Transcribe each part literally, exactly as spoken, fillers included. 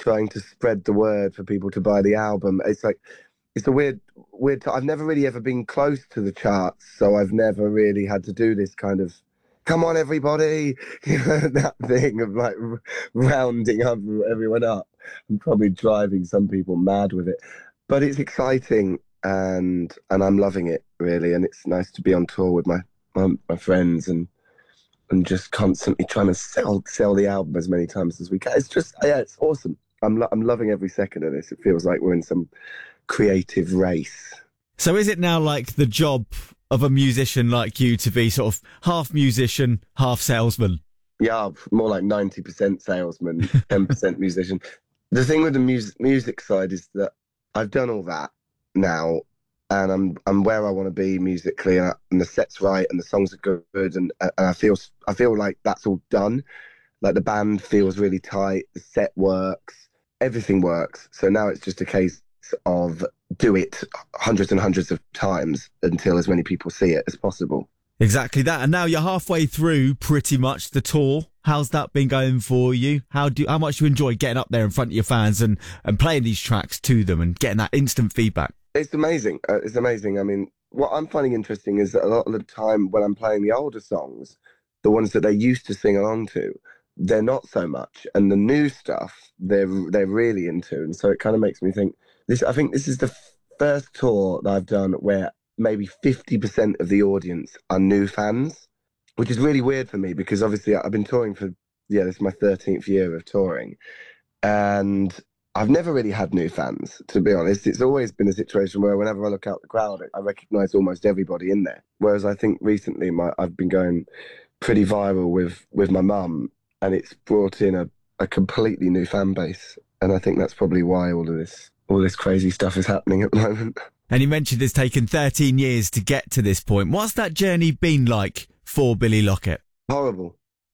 trying to spread the word for people to buy the album. It's like, it's a weird, weird. T- I've never really ever been close to the charts, so I've never really had to do this kind of, come on, everybody, you know, that thing of like r- rounding up everyone up. I'm probably driving some people mad with it, but it's exciting and and I'm loving it really. And it's nice to be on tour with my my, my friends and and just constantly trying to sell sell the album as many times as we can. It's just yeah, it's awesome. I'm lo- I'm loving every second of this. It feels like we're in some creative race. So is it now like the job of a musician like you to be sort of half musician, half salesman? Yeah, more like ninety percent salesman, ten percent musician. The thing with the music music side is that I've done all that now, and I'm I'm where I want to be musically, and, I, and the set's right, and the songs are good, and and I feel I feel like that's all done. Like the band feels really tight, the set works, everything works. So now it's just a case of do it hundreds and hundreds of times until as many people see it as possible. Exactly that. And now you're halfway through pretty much the tour. How's that been going for you? How do how much do you enjoy getting up there in front of your fans and, and playing these tracks to them and getting that instant feedback? It's amazing. Uh, it's amazing. I mean, what I'm finding interesting is that a lot of the time when I'm playing the older songs, the ones that they used to sing along to, they're not so much. And the new stuff, they're they're really into. And so it kind of makes me think, this. I think this is the first tour that I've done where maybe fifty percent of the audience are new fans, which is really weird for me because obviously I've been touring for, yeah, this is my thirteenth year of touring. And I've never really had new fans, to be honest. It's always been a situation where whenever I look out the crowd, I recognise almost everybody in there. Whereas I think recently my I've been going pretty viral with, with my mum, and it's brought in a, a completely new fan base. And I think that's probably why all of this all this crazy stuff is happening at the moment. And you mentioned it's taken thirteen years to get to this point. What's that journey been like for Billy Lockett? Horrible.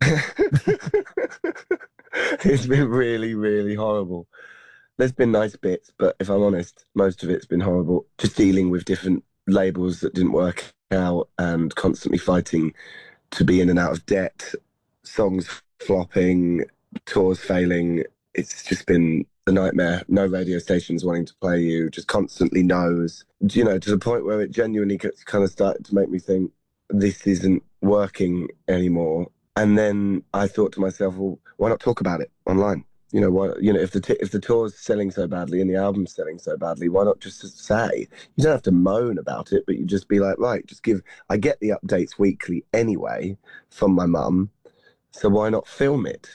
It's been really, really horrible. There's been nice bits, but if I'm honest, most of it's been horrible. Just dealing with different labels that didn't work out and constantly fighting to be in and out of debt, songs flopping, tours failing. It's just been a nightmare. No radio stations wanting to play you, just constantly no's. You know, to the point where it genuinely kind of started to make me think this isn't working anymore. And then I thought to myself, well, why not talk about it online? You know, why, you know, if the t- if the tour's selling so badly and the album's selling so badly, why not just say? You don't have to moan about it, but you just be like, right, just give. I get the updates weekly anyway from my mum, so why not film it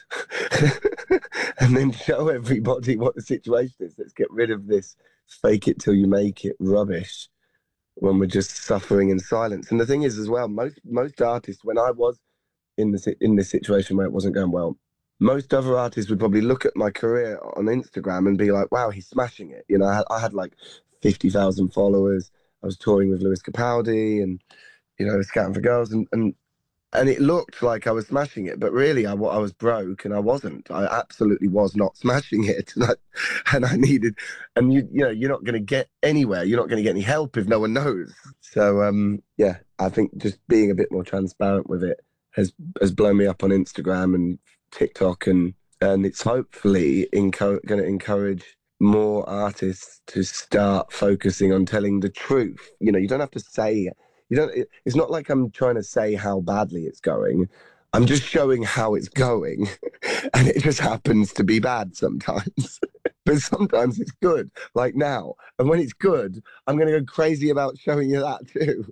and then show everybody what the situation is? Let's get rid of this fake it till you make it rubbish when we're just suffering in silence. And the thing is, as well, most most artists, when I was in the in this situation where it wasn't going well, most other artists would probably look at my career on Instagram and be like, wow, he's smashing it. You know, I had, I had like fifty thousand followers. I was touring with Lewis Capaldi and, you know, Scouting for Girls. And, and, and it looked like I was smashing it. But really, I, I was broke and I wasn't. I absolutely was not smashing it. And I, and I needed, and you, you know, you're not going to get anywhere. You're not going to get any help if no one knows. So, um, yeah, I think just being a bit more transparent with it has, has blown me up on Instagram and TikTok, and and it's hopefully enco- going to encourage more artists to start focusing on telling the truth. You know, you don't have to say, you don't. It, it's not like I'm trying to say how badly it's going. I'm just showing how it's going, and it just happens to be bad sometimes. But sometimes it's good, like now. And when it's good, I'm going to go crazy about showing you that too.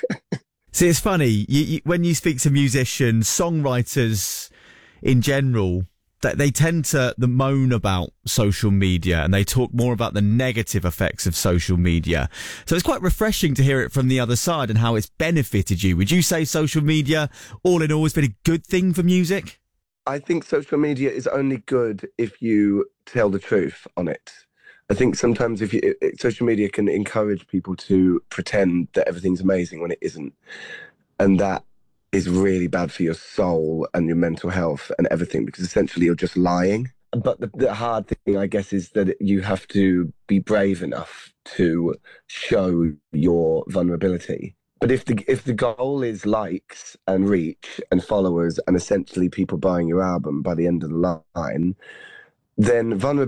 See, it's funny you, you, when you speak to musicians, songwriters in general, that they tend to the moan about social media and they talk more about the negative effects of social media. So it's quite refreshing to hear it from the other side and how it's benefited you. Would you say social media, all in all, has been a good thing for music? I think social media is only good if you tell the truth on it. I think sometimes if you, it, social media can encourage people to pretend that everything's amazing when it isn't. And that is really bad for your soul and your mental health and everything, because essentially you're just lying. But the, the hard thing, I guess, is that you have to be brave enough to show your vulnerability. But if the if the goal is likes and reach and followers and essentially people buying your album by the end of the line, then vulnerability